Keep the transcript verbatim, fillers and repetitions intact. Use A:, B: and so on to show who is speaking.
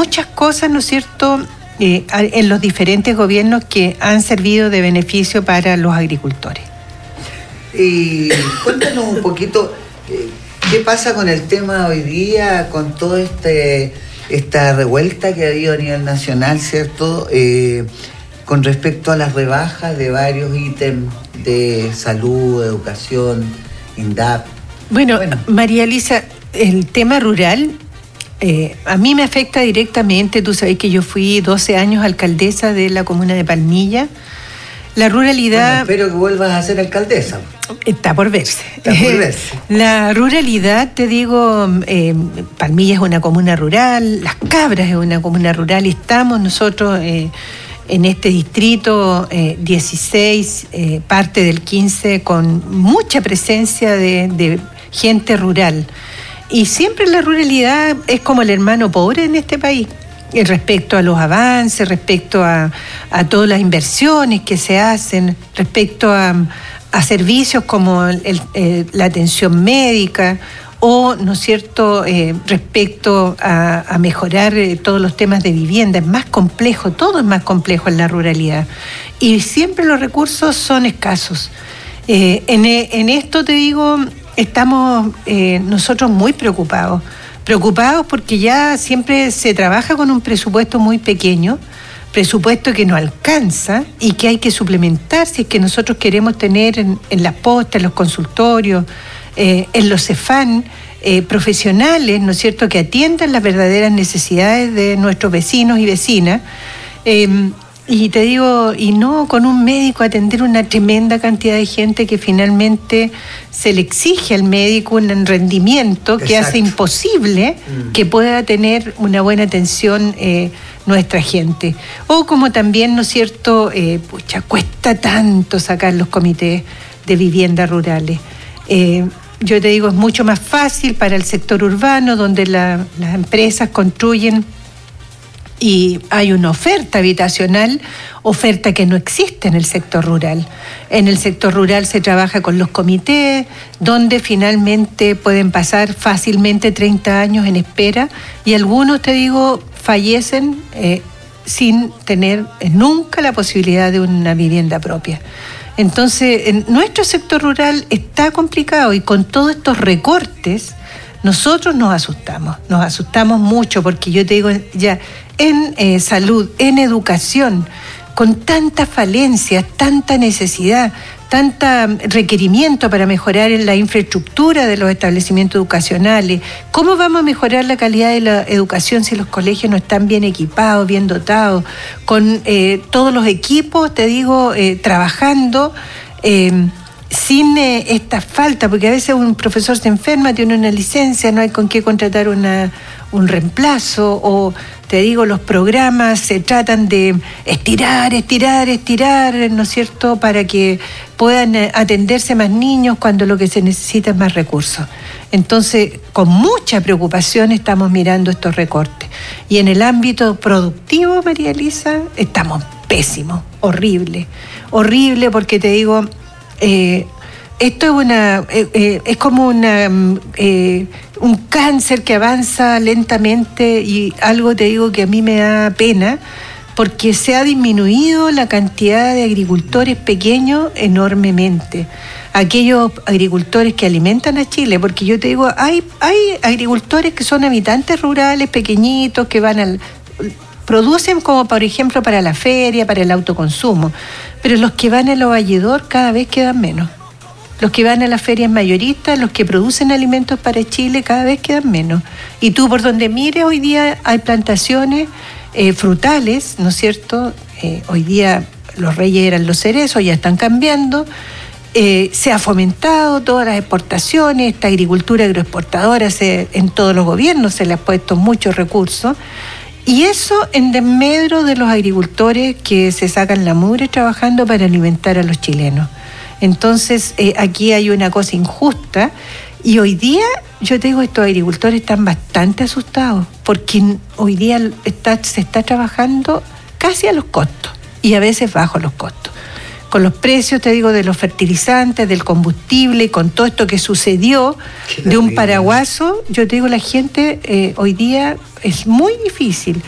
A: muchas cosas, ¿no es cierto?, eh, en los diferentes gobiernos que han servido de beneficio para los agricultores.
B: Y cuéntanos un poquito, eh, ¿qué pasa con el tema hoy día, con toda este, esta revuelta que ha habido a nivel nacional, ¿cierto?, eh, con respecto a las rebajas de varios ítems de salud, educación, INDAP?
A: Bueno, bueno. María Elisa, el tema rural eh, a mí me afecta directamente. Tú sabes que yo fui doce años alcaldesa de la comuna de Palmilla. La ruralidad...
B: Bueno, espero que vuelvas a ser alcaldesa.
A: Está por verse.
B: Está por verse.
A: La ruralidad, te digo, eh, Palmilla es una comuna rural, Las Cabras es una comuna rural, y estamos nosotros eh, en este distrito eh, dieciséis, eh, parte del quince, con mucha presencia de, de gente rural. Y siempre la ruralidad es como el hermano pobre en este país, respecto a los avances, respecto a, a todas las inversiones que se hacen, respecto a, a servicios como el, el, la atención médica, o, ¿no es cierto?, eh, respecto a, a mejorar eh, todos los temas de vivienda. Es más complejo, todo es más complejo en la ruralidad. Y siempre los recursos son escasos. Eh, en, en esto, te digo, estamos eh, nosotros muy preocupados. Preocupados porque ya siempre se trabaja con un presupuesto muy pequeño, presupuesto que no alcanza y que hay que suplementar si es que nosotros queremos tener en, en las postas, en los consultorios, eh, en los CEFAN, eh, profesionales, ¿no es cierto?, que atiendan las verdaderas necesidades de nuestros vecinos y vecinas. Eh, Y te digo, y no con un médico atender una tremenda cantidad de gente que finalmente se le exige al médico un rendimiento que Exacto. hace imposible mm. que pueda tener una buena atención eh, nuestra gente. O como también, ¿no es cierto?, eh, pucha, cuesta tanto sacar los comités de vivienda rurales. Eh, yo te digo, es mucho más fácil para el sector urbano, donde la, las empresas construyen y hay una oferta habitacional, oferta que no existe en el sector rural. En el sector rural se trabaja con los comités, donde finalmente pueden pasar fácilmente treinta años en espera, y algunos, te digo, fallecen eh, sin tener nunca la posibilidad de una vivienda propia. Entonces, en nuestro sector rural está complicado, y con todos estos recortes nosotros nos asustamos, nos asustamos mucho, porque yo te digo, ya en eh, salud, en educación, con tantas falencias, tanta necesidad, tanta requerimiento para mejorar en la infraestructura de los establecimientos educacionales. ¿Cómo vamos a mejorar la calidad de la educación si los colegios no están bien equipados, bien dotados, con eh, todos los equipos, te digo, eh, trabajando eh, sin eh, esta falta? Porque a veces un profesor se enferma, tiene una licencia, no hay con qué contratar una, un reemplazo, o te digo, los programas se tratan de estirar, estirar, estirar, ¿no es cierto?, para que puedan atenderse más niños cuando lo que se necesita es más recursos. Entonces, con mucha preocupación estamos mirando estos recortes. Y en el ámbito productivo, María Elisa, estamos pésimos, horrible, horrible, porque te digo, eh, esto es una eh, eh, es como una eh, un cáncer que avanza lentamente, y algo te digo que a mí me da pena, porque se ha disminuido la cantidad de agricultores pequeños enormemente. Aquellos agricultores que alimentan a Chile, porque yo te digo, hay, hay agricultores que son habitantes rurales, pequeñitos, que van al... producen como, por ejemplo, para la feria, para el autoconsumo, pero los que van a los valledor cada vez quedan menos. Los que van a las ferias mayoristas, los que producen alimentos para Chile, cada vez quedan menos. Y tú, por donde mires, hoy día hay plantaciones eh, frutales, ¿no es cierto? Eh, hoy día los reyes eran los cerezos, ya están cambiando. Eh, se ha fomentado todas las exportaciones, esta agricultura agroexportadora se, en todos los gobiernos se le ha puesto muchos recursos. Y eso en desmedro de los agricultores que se sacan la mugre trabajando para alimentar a los chilenos. Entonces, eh, aquí hay una cosa injusta, y hoy día, yo te digo, estos agricultores están bastante asustados, porque hoy día está, se está trabajando casi a los costos, y a veces bajo los costos. Con los precios, te digo, de los fertilizantes, del combustible, con todo esto que sucedió de un paraguaso, yo te digo, la gente eh, hoy día es muy difícil.